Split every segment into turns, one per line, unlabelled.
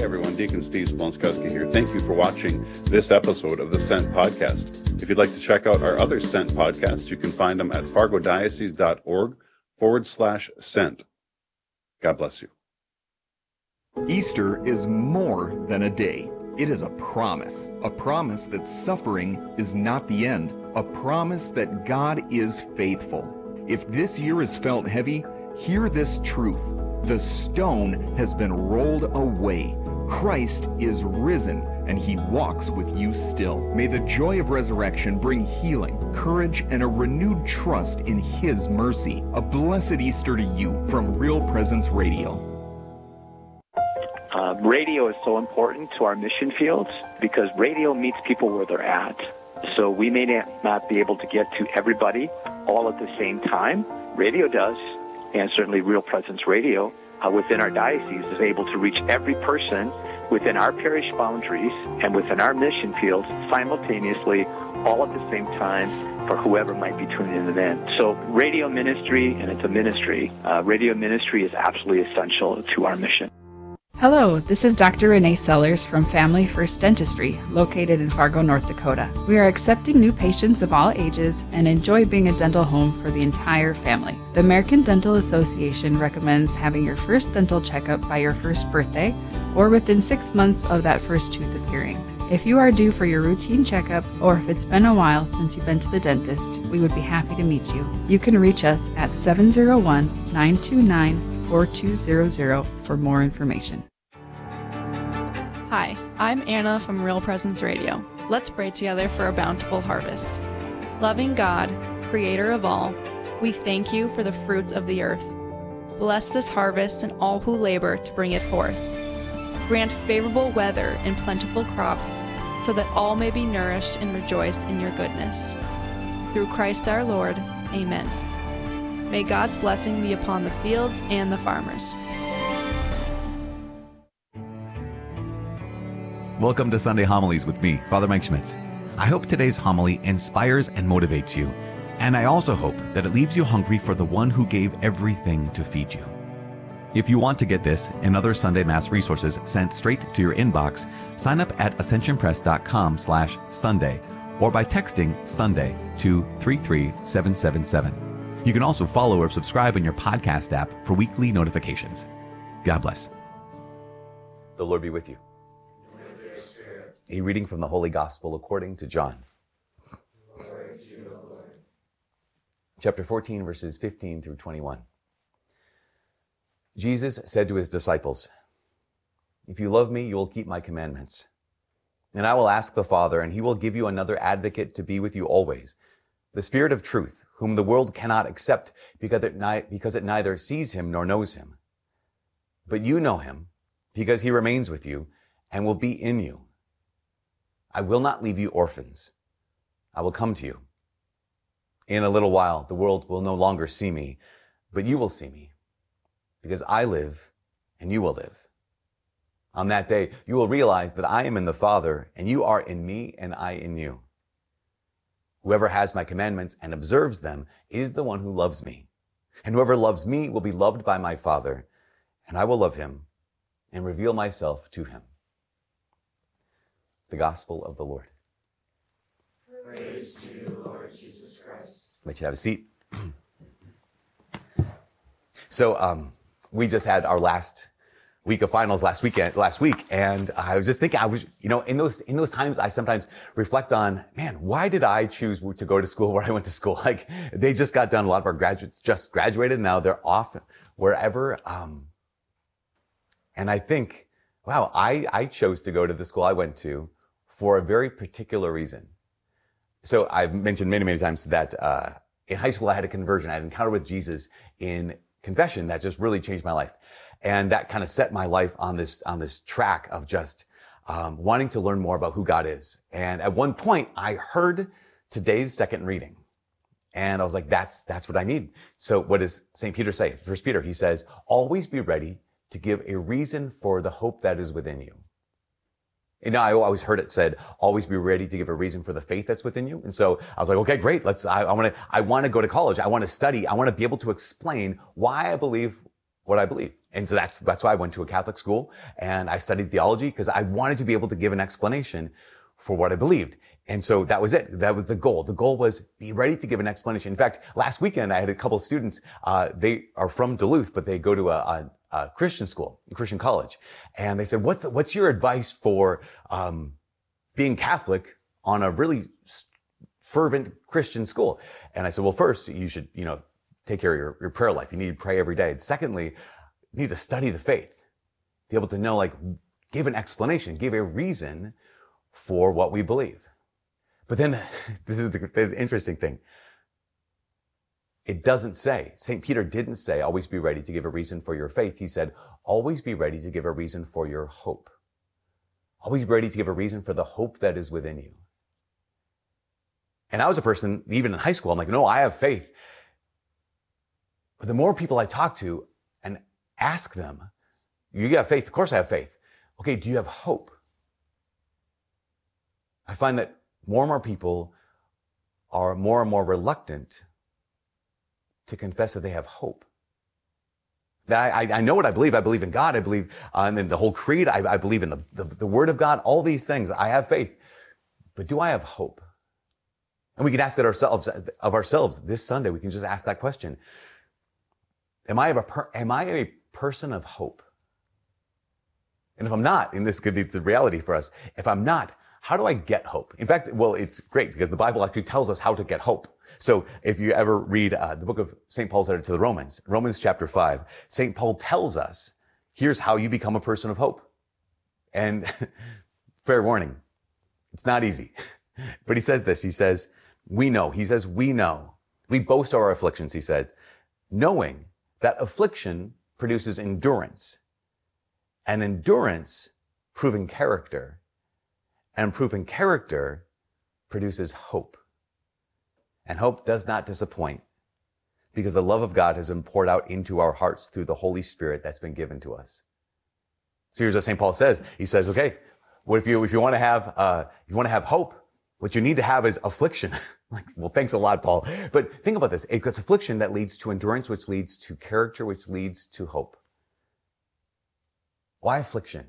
everyone, Deacon Steve Splonskowski here. Thank you for watching this episode of the Sent Podcast. If you'd like to check out our other Sent podcasts, you can find them at fargodiocese.org/Sent. God bless you.
Easter is more than a day. It is a promise that suffering is not the end, a promise that God is faithful. If this year has felt heavy, hear this truth. The stone has been rolled away. Christ is risen, and he walks with you still. May the joy of resurrection bring healing, courage, and a renewed trust in his mercy. A blessed Easter to you from Real Presence Radio.
Radio is so important to our mission fields because radio meets people where they're at. So we may not be able to get to everybody all at the same time. Radio does, and certainly Real Presence Radio within our diocese is able to reach every person within our parish boundaries and within our mission fields simultaneously, all at the same time, for whoever might be tuning in. So radio ministry, and it's a ministry, radio ministry is absolutely essential to our mission.
Hello, this is Dr. Renee Sellers from Family First Dentistry, located in Fargo, North Dakota. We are accepting new patients of all ages and enjoy being a dental home for the entire family. The American Dental Association recommends having your first dental checkup by your first birthday or within 6 months of that first tooth appearing. If you are due for your routine checkup or if it's been a while since you've been to the dentist, we would be happy to meet you. You can reach us at 701-929-4200 for more information.
Hi, I'm Anna from Real Presence Radio. Let's pray together for a bountiful harvest. Loving God, creator of all, we thank you for the fruits of the earth. Bless this harvest and all who labor to bring it forth. Grant favorable weather and plentiful crops so that all may be nourished and rejoice in your goodness. Through Christ our Lord, amen. May God's blessing be upon the fields and the farmers.
Welcome to Sunday Homilies with me, Father Mike Schmitz. I hope today's homily inspires and motivates you, and I also hope that it leaves you hungry for the one who gave everything to feed you. If you want to get this and other Sunday Mass resources sent straight to your inbox, sign up at ascensionpress.com/Sunday or by texting Sunday to 33777. You can also follow or subscribe in your podcast app for weekly notifications. God bless. The Lord be with you. A reading from the Holy Gospel according to John. Glory to you, Lord. Chapter 14, verses 15 through 21. Jesus said to his disciples, "If you love me, you will keep my commandments. And I will ask the Father, and he will give you another advocate to be with you always, the Spirit of truth, whom the world cannot accept because it neither sees him nor knows him. But you know him, because he remains with you and will be in you. I will not leave you orphans. I will come to you. In a little while, the world will no longer see me, but you will see me, because I live and you will live. On that day, you will realize that I am in the Father, and you are in me, and I in you. Whoever has my commandments and observes them is the one who loves me. And whoever loves me will be loved by my Father, and I will love him and reveal myself to him." The Gospel of the Lord.
Praise to you, Lord Jesus Christ.
Let you have a seat. So we just had our last week of finals last week, and I was just thinking, in those times, I sometimes reflect on, man, why did I choose to go to school where I went to school? Like, they just got done. A lot of our graduates just graduated. Now they're off wherever. And I think, wow, I chose to go to the school I went to for a very particular reason. So I've mentioned many, many times that in high school I had a conversion. I had an encounter with Jesus in confession that just really changed my life. And that kind of set my life on this track of just wanting to learn more about who God is. And at one point I heard today's second reading. And I was like, that's what I need. So what does St. Peter say? First Peter, he says, "Always be ready to give a reason for the hope that is within you." And I always heard it said, "Always be ready to give a reason for the faith that's within you." And so I was like, okay, great. I want to go to college. I want to study. I want to be able to explain why I believe what I believe. And so that's why I went to a Catholic school and I studied theology, because I wanted to be able to give an explanation for what I believed. And so that was it. That was the goal. The goal was be ready to give an explanation. In fact, last weekend I had a couple of students, they are from Duluth, but they go to a Christian school, a Christian college. And they said, what's your advice for, being Catholic on a really fervent Christian school? And I said, well, first you should, take care of your prayer life. You need to pray every day. And secondly, you need to study the faith, be able to know, give an explanation, give a reason for what we believe. But then this is the interesting thing. It doesn't say, St. Peter didn't say, always be ready to give a reason for your faith. He said, always be ready to give a reason for your hope. Always be ready to give a reason for the hope that is within you. And I was a person, even in high school, I'm like, no, I have faith. But the more people I talk to and ask them, you have faith? Of course I have faith. Okay, do you have hope? I find that more and more people are more and more reluctant to confess that they have hope. That I know what I believe. I believe in God. I believe in the whole creed. I believe in the Word of God. All these things. I have faith. But do I have hope? And we can ask it of ourselves this Sunday. We can just ask that question. Am I a person of hope? And if I'm not, and this could be the reality for us, if I'm not, how do I get hope? In fact, well, it's great because the Bible actually tells us how to get hope. So if you ever read the book of St. Paul's letter to the Romans chapter 5, St. Paul tells us, here's how you become a person of hope. And fair warning, it's not easy. But he says this, he says, we know. We boast of our afflictions, he says, knowing that affliction produces endurance, and endurance proving character, and proving character produces hope. And hope does not disappoint, because the love of God has been poured out into our hearts through the Holy Spirit that's been given to us. So here's what St. Paul says. He says, okay, what if you want to have hope, what you need to have is affliction. Well, thanks a lot, Paul. But think about this. It's affliction that leads to endurance, which leads to character, which leads to hope. Why affliction?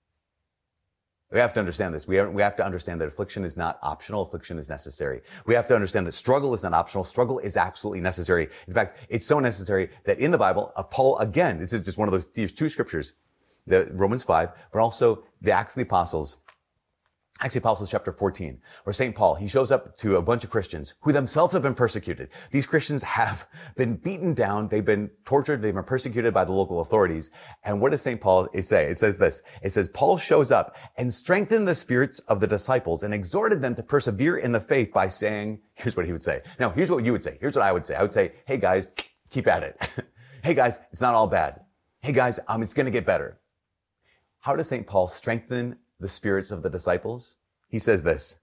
We have to understand this. We have to understand that affliction is not optional. Affliction is necessary. We have to understand that struggle is not optional. Struggle is absolutely necessary. In fact, it's so necessary that in the Bible, Paul, again, this is just one of these two scriptures, the Romans 5, but also the Acts of the Apostles. Acts of the Apostles chapter 14, where St. Paul, he shows up to a bunch of Christians who themselves have been persecuted. These Christians have been beaten down. They've been tortured. They've been persecuted by the local authorities. And what does St. Paul say? It says this. It says, Paul shows up and strengthened the spirits of the disciples and exhorted them to persevere in the faith by saying, here's what he would say. Now, here's what you would say. Here's what I would say. I would say, hey guys, keep at it. Hey guys, it's not all bad. Hey guys, it's going to get better. How does St. Paul strengthen the spirits of the disciples? He says this,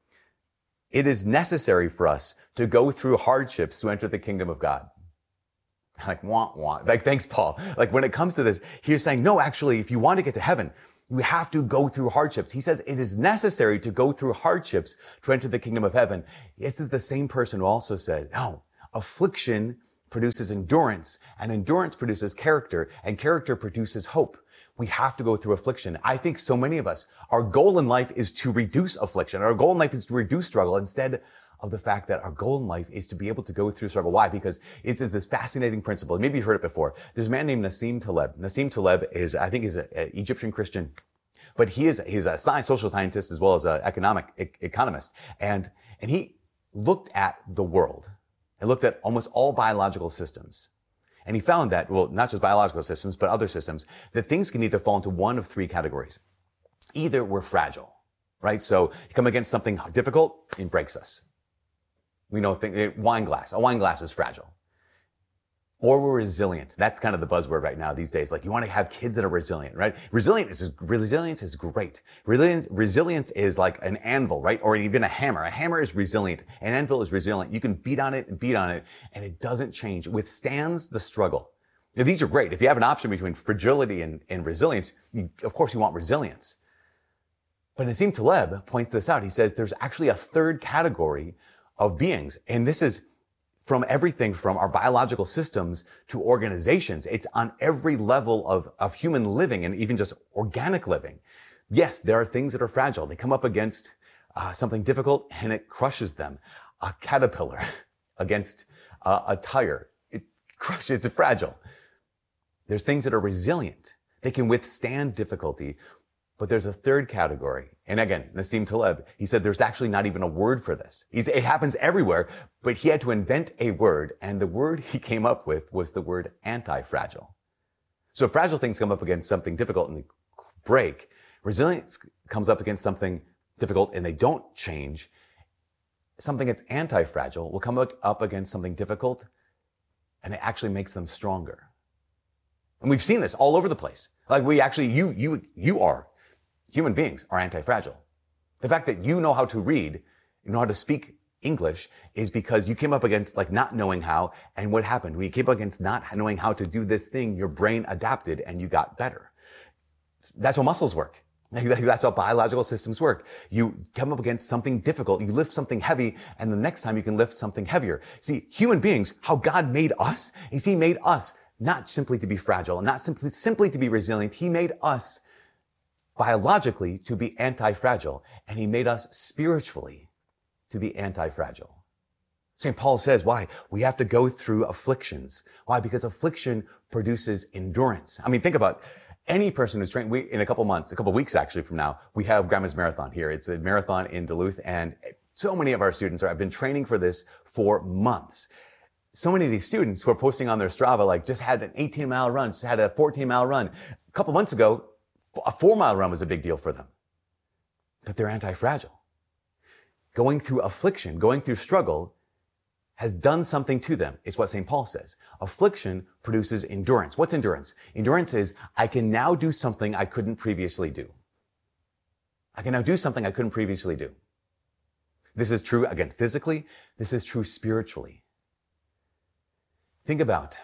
it is necessary for us to go through hardships to enter the kingdom of God. Like, thanks, Paul. When it comes to this, he's saying, no, actually, if you want to get to heaven, you have to go through hardships. He says it is necessary to go through hardships to enter the kingdom of heaven. This is the same person who also said, no, affliction produces endurance, and endurance produces character, and character produces hope. We have to go through affliction. I think so many of us, our goal in life is to reduce affliction. Our goal in life is to reduce struggle instead of the fact that our goal in life is to be able to go through struggle. Why? Because it's this fascinating principle. Maybe you've heard it before. There's a man named Nassim Taleb. Nassim Taleb is, I think, an Egyptian Christian, but he's a social scientist as well as an economist. And he looked at the world and looked at almost all biological systems. And he found that, well, not just biological systems, but other systems, that things can either fall into one of three categories. Either we're fragile, right? So you come against something difficult, it breaks us. We know a wine glass is fragile. Or we're resilient. That's kind of the buzzword right now these days. You want to have kids that are resilient, right? Resilience is great. Resilience is like an anvil, right? Or even a hammer. A hammer is resilient. An anvil is resilient. You can beat on it, and it doesn't change. It withstands the struggle. Now, these are great. If you have an option between fragility and resilience, of course you want resilience. But Nassim Taleb points this out. He says there's actually a third category of beings, and this is from everything from our biological systems to organizations. It's on every level of human living and even just organic living. Yes, there are things that are fragile. They come up against something difficult and it crushes them. A caterpillar against a tire. It crushes, it's fragile. There's things that are resilient. They can withstand difficulty. But there's a third category. And again, Nassim Taleb, he said there's actually not even a word for this. It happens everywhere, but he had to invent a word. And the word he came up with was the word anti-fragile. So fragile things come up against something difficult and they break. Resilience comes up against something difficult and they don't change. Something that's anti-fragile will come up against something difficult and it actually makes them stronger. And we've seen this all over the place. Like we actually, human beings are anti-fragile. The fact that you know how to read, you know how to speak English is because you came up against like not knowing how. And what happened? When you came up against not knowing how to do this thing, your brain adapted and you got better. That's how muscles work. That's how biological systems work. You come up against something difficult, you lift something heavy, and the next time you can lift something heavier. See, human beings, how God made us, is He made us not simply to be fragile and not simply to be resilient. He made us biologically to be anti-fragile, and He made us spiritually to be anti-fragile. St. Paul says, why? We have to go through afflictions. Why? Because affliction produces endurance. I mean, think about any person who's trained. In a couple weeks actually from now, we have Grandma's Marathon here. It's a marathon in Duluth, and so many of our students have been training for this for months. So many of these students who are posting on their Strava, like just had an 18-mile run, just had a 14-mile run. A couple months ago, a 4-mile run was a big deal for them. But they're anti-fragile. Going through affliction, going through struggle has done something to them. It's what St. Paul says. Affliction produces endurance. What's endurance? Endurance is, I can now do something I couldn't previously do. I can now do something I couldn't previously do. This is true, again, physically. This is true spiritually. Think about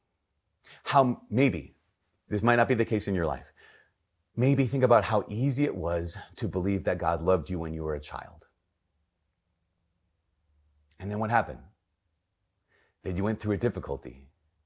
how maybe, this might not be the case in your life, maybe think about how easy it was to believe that God loved you when you were a child. And then what happened? That you went through a difficulty.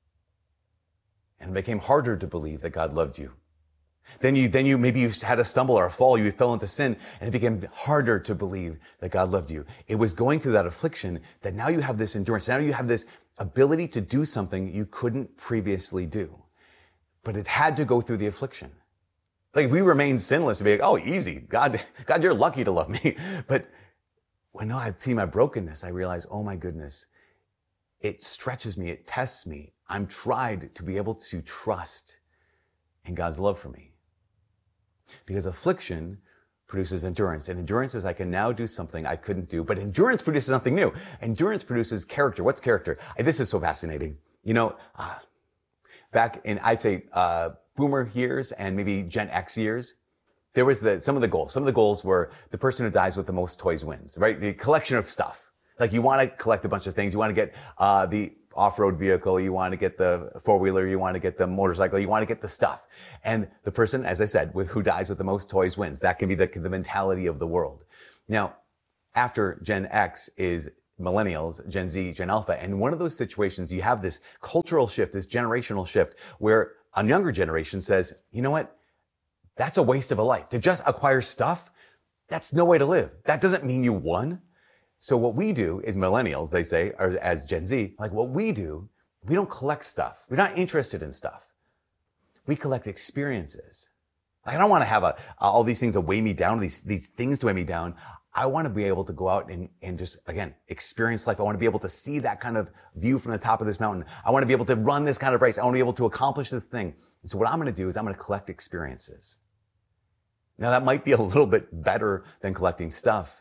And it became harder to believe that God loved you. Then you maybe you had a stumble or a fall, you fell into sin, and it became harder to believe that God loved you. It was going through that affliction that now you have this endurance. Now you have this ability to do something you couldn't previously do. But it had to go through the affliction. Like if we remain sinless, it'd be like, oh, easy. God, you're lucky to love me. But when I see my brokenness, I realize, oh my goodness, it stretches me, it tests me. I'm tried to be able to trust in God's love for me. Because affliction produces endurance. And endurance is I can now do something I couldn't do. But endurance produces something new. Endurance produces character. What's character? This is so fascinating. You know, back in, I'd say, boomer years and maybe Gen X years, there was some of the goals. Some of the goals were the person who dies with the most toys wins, right? The collection of stuff. Like you want to collect a bunch of things. You want to get the off-road vehicle. You want to get the four-wheeler. You want to get the motorcycle. You want to get the stuff. And the person, as I said, who dies with the most toys wins. That can be the mentality of the world. Now, after Gen X is millennials, Gen Z, Gen Alpha. And in one of those situations, you have this cultural shift, this generational shift where a younger generation says, you know what? That's a waste of a life. To just acquire stuff, that's no way to live. That doesn't mean you won. So what we do is millennials, they say, or as Gen Z, like what we do, we don't collect stuff. We're not interested in stuff. We collect experiences. Like I don't want to have all these things to weigh me down, these things to weigh me down. I want to be able to go out and just, again, experience life. I want to be able to see that kind of view from the top of this mountain. I want to be able to run this kind of race. I want to be able to accomplish this thing. And so what I'm going to do is I'm going to collect experiences. Now that might be a little bit better than collecting stuff,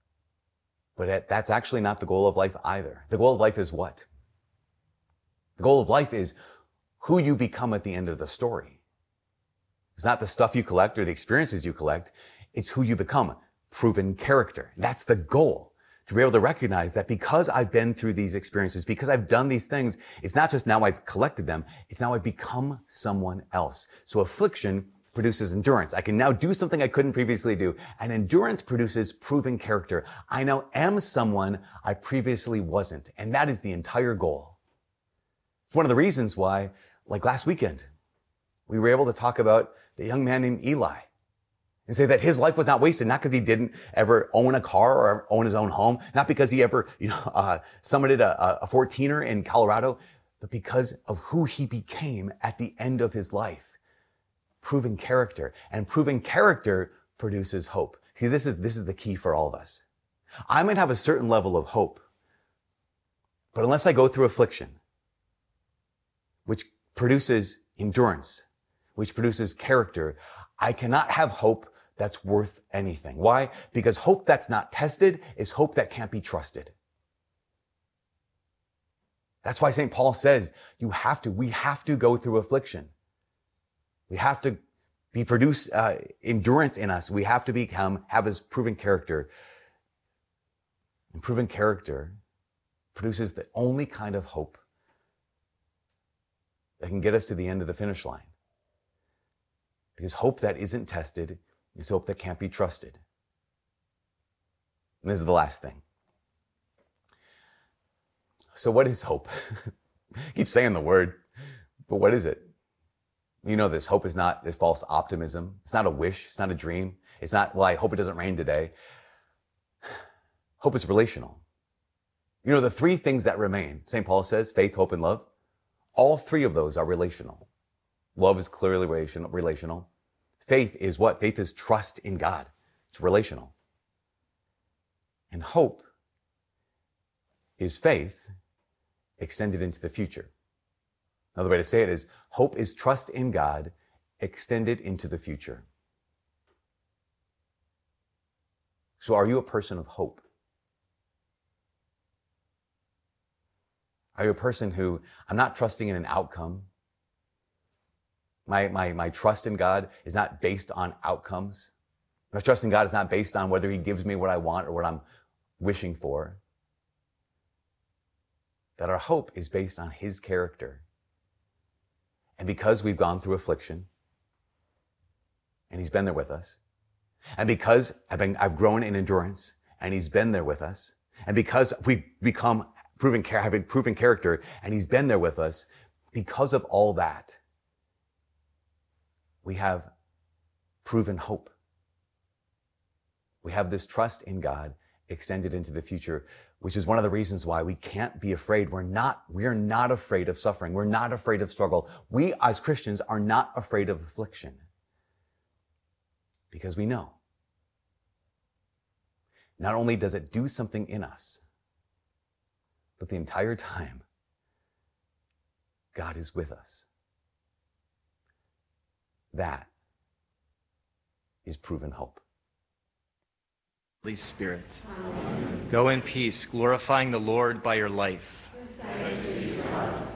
but that's actually not the goal of life either. The goal of life is what? The goal of life is who you become at the end of the story. It's not the stuff you collect or the experiences you collect. It's who you become. Proven character. That's the goal. To be able to recognize that because I've been through these experiences, because I've done these things, it's not just now I've collected them, it's now I've become someone else. So affliction produces endurance. I can now do something I couldn't previously do. And endurance produces proven character. I now am someone I previously wasn't. And that is the entire goal. It's one of the reasons why, like last weekend, we were able to talk about the young man named Eli and say that his life was not wasted, not because he didn't ever own a car or own his own home, not because he ever, summited a 14er in Colorado, but because of who he became at the end of his life. Proven character. And proven character produces hope. See, this is the key for all of us. I might have a certain level of hope, but unless I go through affliction, which produces endurance, which produces character, I cannot have hope that's worth anything. Why? Because hope that's not tested is hope that can't be trusted. That's why St. Paul says we have to go through affliction. We have to produce endurance in us. We have to have this proven character. And proven character produces the only kind of hope that can get us to the end of the finish line. Because hope that isn't tested is hope that can't be trusted. And this is the last thing. So what is hope? I keep saying the word, but what is it? You know this. Hope is not this false optimism. It's not a wish. It's not a dream. It's not, well, I hope it doesn't rain today. Hope is relational. You know, the three things that remain, St. Paul says, faith, hope, and love. All three of those are relational. Love is clearly relational. Faith is what? Faith is trust in God. It's relational. And hope is faith extended into the future. Another way to say it is, hope is trust in God extended into the future. So are you a person of hope? Are you a person who, I'm not trusting in an outcome? My trust in God is not based on outcomes. My trust in God is not based on whether he gives me what I want or what I'm wishing for. That our hope is based on his character. And because we've gone through affliction, and he's been there with us, and because I've grown in endurance, and he's been there with us, and because we've become having proven character, and he's been there with us, because of all that, we have proven hope. We have this trust in God extended into the future, which is one of the reasons why we can't be afraid. We're not afraid of suffering. We're not afraid of struggle. We as Christians are not afraid of affliction because we know not only does it do something in us, but the entire time God is with us. That is proven hope.
Holy Spirit, go in peace, glorifying the Lord by your life.
Thanks be to God.